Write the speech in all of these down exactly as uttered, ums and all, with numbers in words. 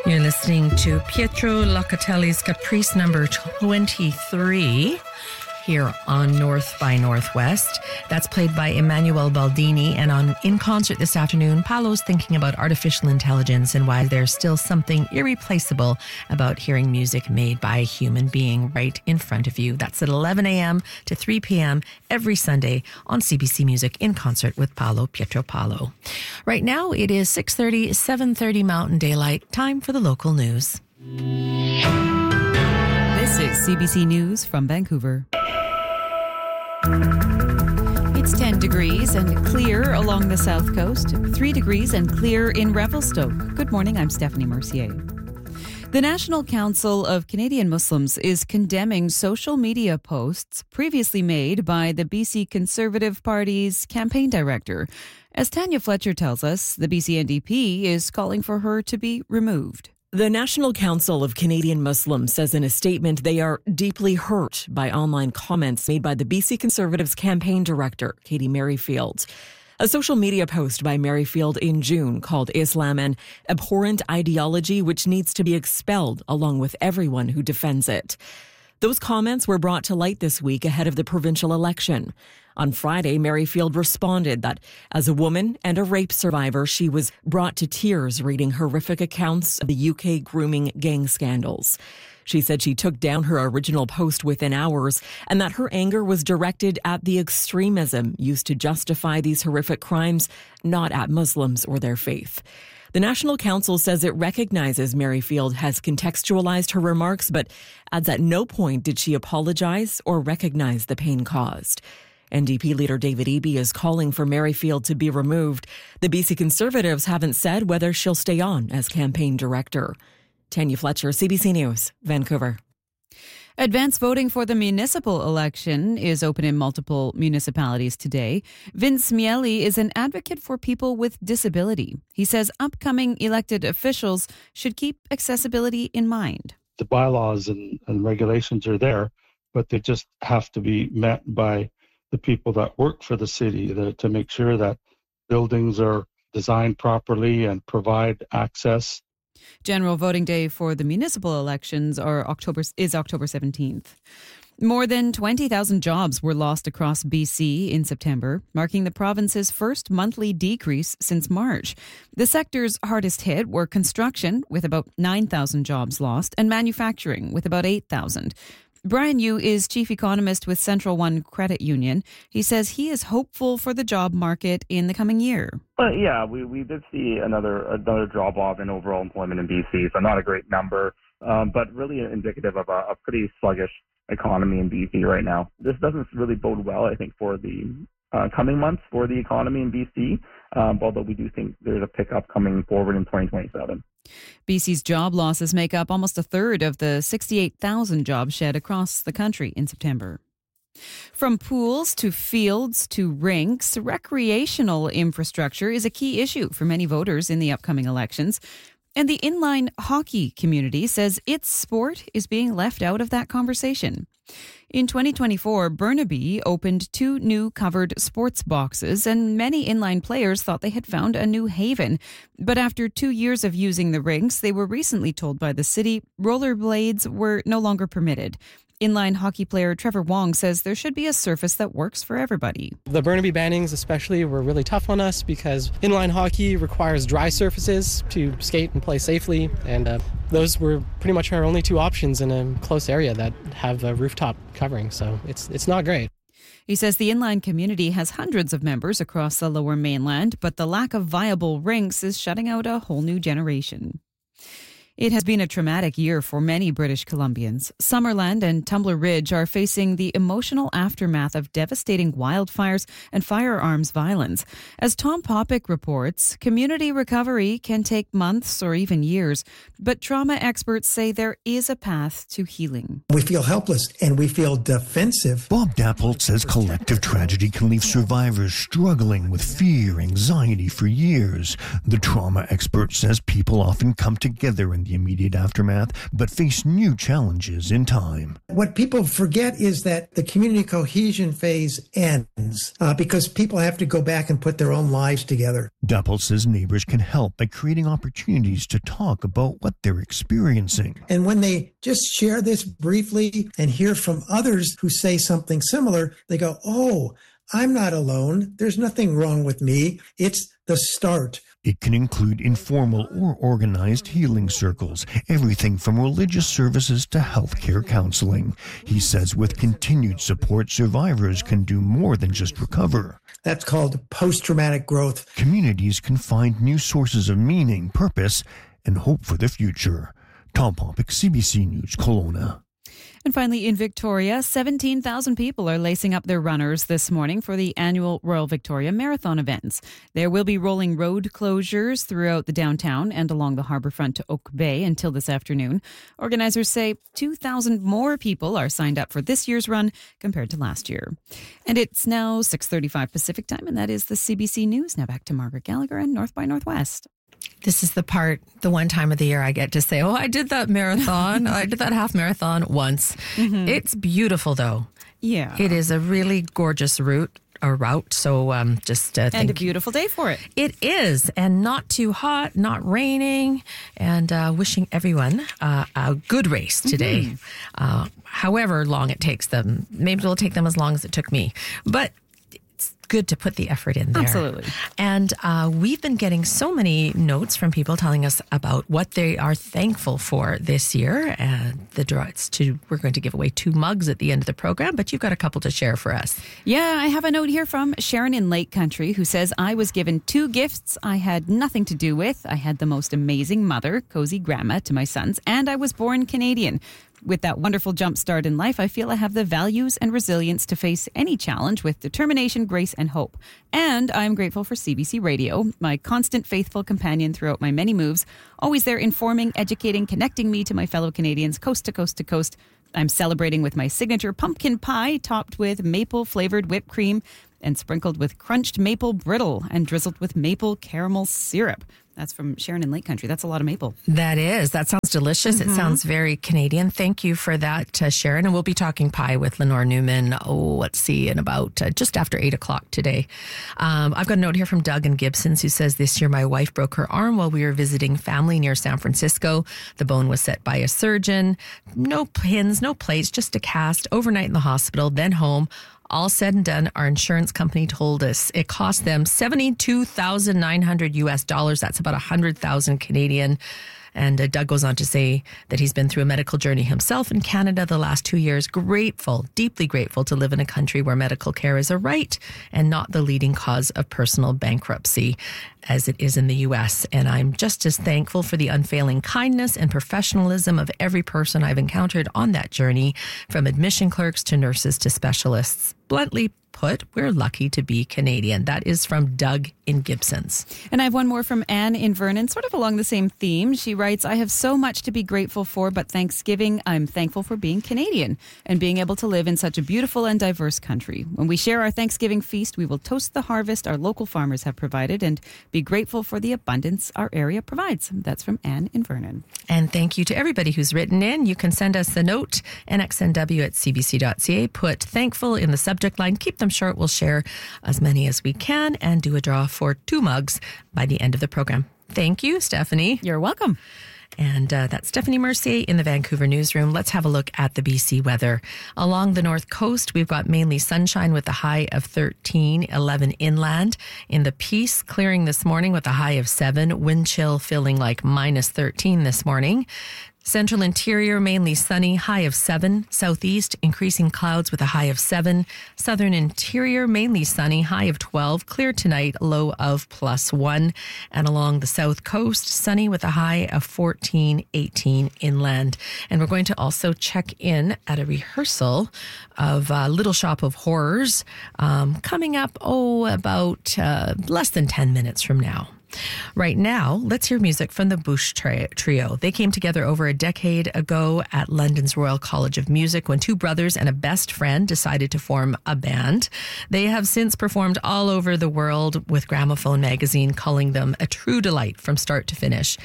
You're listening to Pietro Locatelli's Caprice number twenty-three here on North by Northwest. That's played by Emanuele Baldini. And on In Concert this afternoon, Paolo's thinking about artificial intelligence and why there's still something irreplaceable about hearing music made by a human being right in front of you. That's at eleven a.m. to three p.m. every Sunday on C B C Music In Concert with Paolo Pietro Paolo. Right now, it is six thirty, seven thirty Mountain Daylight. Time for the local news. This is C B C News from Vancouver. It's ten degrees and clear along the south coast, three degrees and clear in Revelstoke. Good morning, I'm Stephanie Mercier. The National Council of Canadian Muslims is condemning social media posts previously made by the B C Conservative Party's campaign director. As Tanya Fletcher tells us, the B C N D P is calling for her to be removed. The National Council of Canadian Muslims says in a statement they are deeply hurt by online comments made by the B C Conservatives campaign director, Katie Merrifield. A social media post by Merrifield in June called Islam an abhorrent ideology which needs to be expelled along with everyone who defends it. Those comments were brought to light this week ahead of the provincial election. On Friday, Merrifield responded that as a woman and a rape survivor, she was brought to tears reading horrific accounts of the U K grooming gang scandals. She said she took down her original post within hours and that her anger was directed at the extremism used to justify these horrific crimes, not at Muslims or their faith. The National Council says it recognizes Merrifield has contextualized her remarks, but adds at no point did she apologize or recognize the pain caused. N D P leader David Eby is calling for Merrifield to be removed. The B C Conservatives haven't said whether she'll stay on as campaign director. Tanya Fletcher, C B C News, Vancouver. Advance voting for the municipal election is open in multiple municipalities today. Vince Miele is an advocate for people with disability. He says upcoming elected officials should keep accessibility in mind. The bylaws and, and regulations are there, but they just have to be met by the people that work for the city the, to make sure that buildings are designed properly and provide access. General voting day for the municipal elections are October is October seventeenth. More than twenty thousand jobs were lost across B C in September, marking the province's first monthly decrease since March. The sectors hardest hit were construction, with about nine thousand jobs lost, and manufacturing, with about eight thousand. Brian Yu is chief economist with Central One Credit Union. He says he is hopeful for the job market in the coming year. Well, yeah, we, we did see another another drop off in overall employment in B C, so not a great number, um, but really indicative of a, a pretty sluggish economy in B C right now. This doesn't really bode well, I think, for the uh, coming months for the economy in B C, um, although we do think there's a pickup coming forward in twenty twenty-seven. B C's job losses make up almost a third of the sixty-eight thousand jobs shed across the country in September. From pools to fields to rinks, recreational infrastructure is a key issue for many voters in the upcoming elections. And the inline hockey community says its sport is being left out of that conversation. In twenty twenty-four, Burnaby opened two new covered sports boxes, and many inline players thought they had found a new haven. But after two years of using the rinks, they were recently told by the city rollerblades were no longer permitted. Inline hockey player Trevor Wong says there should be a surface that works for everybody. The Burnaby bannings especially were really tough on us because inline hockey requires dry surfaces to skate and play safely, and uh, those were pretty much our only two options in a close area that have a rooftop covering, so it's it's not great. He says the inline community has hundreds of members across the Lower Mainland, but the lack of viable rinks is shutting out a whole new generation. It has been a traumatic year for many British Columbians. Summerland and Tumbler Ridge are facing the emotional aftermath of devastating wildfires and firearms violence. As Tom Popick reports, community recovery can take months or even years, but trauma experts say there is a path to healing. We feel helpless and we feel defensive. Bob Dappold says collective tragedy can leave survivors struggling with fear, anxiety for years. The trauma expert says people often come together in the immediate aftermath, but face new challenges in time. What people forget is that the community cohesion phase ends uh, because people have to go back and put their own lives together. Duppel says neighbors can help by creating opportunities to talk about what they're experiencing. And when they just share this briefly and hear from others who say something similar, they go, oh, I'm not alone. There's nothing wrong with me. It's the start. It can include informal or organized healing circles, everything from religious services to healthcare counseling. He says with continued support, survivors can do more than just recover. That's called post-traumatic growth. Communities can find new sources of meaning, purpose, and hope for the future. Tom Popick, C B C News, Kelowna. And finally, in Victoria, seventeen thousand people are lacing up their runners this morning for the annual Royal Victoria Marathon events. There will be rolling road closures throughout the downtown and along the harbourfront to Oak Bay until this afternoon. Organizers say two thousand more people are signed up for this year's run compared to last year. And it's now six thirty-five Pacific time, and that is the C B C News. Now back to Margaret Gallagher and North by Northwest. This is the part, the one time of the year I get to say, oh, I did that marathon. I did that half marathon once. Mm-hmm. It's beautiful, though. Yeah. It is a really gorgeous route. A route, so um, just uh, and a beautiful day for it. It is, and not too hot, not raining, and uh, wishing everyone uh, a good race today. Mm-hmm. Uh, however long it takes them, maybe it'll take them as long as it took me, but good to put the effort in there. Absolutely. And uh, we've been getting so many notes from people telling us about what they are thankful for this year. And the draw, it's to, we're going to give away two mugs at the end of the program, but you've got a couple to share for us. Yeah, I have a note here from Sharon in Lake Country who says, I was given two gifts I had nothing to do with. I had the most amazing mother, cozy grandma to my sons, and I was born Canadian. With that wonderful jump start in life, I feel I have the values and resilience to face any challenge with determination, grace, and hope. And I'm grateful for C B C Radio, my constant faithful companion throughout my many moves, always there informing, educating, connecting me to my fellow Canadians coast to coast to coast. I'm celebrating with my signature pumpkin pie topped with maple-flavored whipped cream and sprinkled with crunched maple brittle and drizzled with maple caramel syrup. That's from Sharon in Lake Country. That's a lot of maple. That is. That sounds delicious. Mm-hmm. It sounds very Canadian. Thank you for that, uh, Sharon. And we'll be talking pie with Lenore Newman, oh, let's see, in about uh, just after eight o'clock today. Um, I've got a note here from Doug in Gibsons who says, this year my wife broke her arm while we were visiting family near San Francisco. The bone was set by a surgeon. No pins, no plates, just a cast. Overnight in the hospital, then home. All said and done, our insurance company told us it cost them seventy-two thousand nine hundred U S dollars. That's about one hundred thousand Canadian. And uh, Doug goes on to say that he's been through a medical journey himself in Canada the last two years. Grateful, deeply grateful to live in a country where medical care is a right and not the leading cause of personal bankruptcy as it is in the U S. And I'm just as thankful for the unfailing kindness and professionalism of every person I've encountered on that journey, from admission clerks to nurses to specialists. Bluntly put, we're lucky to be Canadian. That is from Doug in Gibsons. And I have one more from Anne in Vernon, sort of along the same theme. She writes, I have so much to be grateful for, but Thanksgiving, I'm thankful for being Canadian and being able to live in such a beautiful and diverse country. When we share our Thanksgiving feast, we will toast the harvest our local farmers have provided and be grateful for the abundance our area provides. That's from Anne in Vernon. And thank you to everybody who's written in. You can send us the note, N X N W at C B C dot C A. Put thankful in the subject line. Keep them short. We'll share as many as we can and do a draw for two mugs by the end of the program. Thank you, Stephanie. You're welcome. And uh, that's Stephanie Mercier in the Vancouver newsroom. Let's have a look at the B C weather. Along the north coast, we've got mainly sunshine with a high of thirteen, eleven inland. In the Peace, clearing this morning with a high of seven. Wind chill feeling like minus thirteen this morning. Central interior, mainly sunny, high of seven. Southeast, increasing clouds with a high of seven. Southern interior, mainly sunny, high of twelve. Clear tonight, low of plus one. And along the south coast, sunny with a high of fourteen, eighteen inland. And we're going to also check in at a rehearsal of uh, Little Shop of Horrors um, coming up, oh, about uh, less than ten minutes from now. Right now, let's hear music from the Bush Trio. They came together over a decade ago at London's Royal College of Music when two brothers and a best friend decided to form a band. They have since performed all over the world, with Gramophone magazine calling them a true delight from start to finish.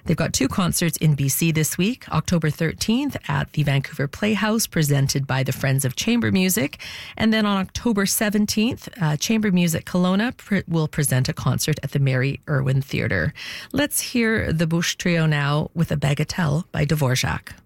They've got two concerts in B C this week. October thirteenth at the Vancouver Playhouse, presented by the Friends of Chamber Music. And then on October seventeenth, uh, Chamber Music Kelowna pr- will present a concert at the Mary Irwin Theatre. Let's hear the Bush Trio now with a Bagatelle by Dvorak.